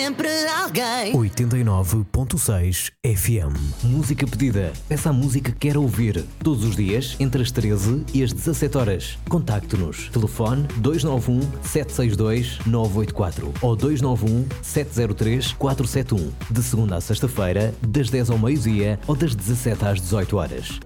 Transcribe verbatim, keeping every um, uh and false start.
sempre alguém. oitenta e nove ponto seis F M. Música pedida. Peça a música que quer ouvir. Todos os dias, entre as treze e as dezassete horas. Contacte-nos. Telefone dois nove um, sete seis dois, nove oito quatro ou dois nove um, sete zero três, quatro sete um. De segunda a sexta-feira, das dez ao meio-dia ou das dezassete às dezoito horas.